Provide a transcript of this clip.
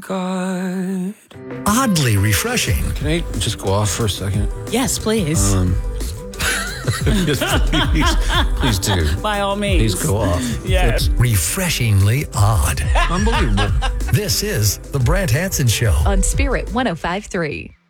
God. Oddly refreshing. Can I just go off for a second? Yes, please. Yes, please do. By all means. Please go off. Yes. Refreshingly odd. Unbelievable. This is The Brant Hanson Show. On Spirit 105.3.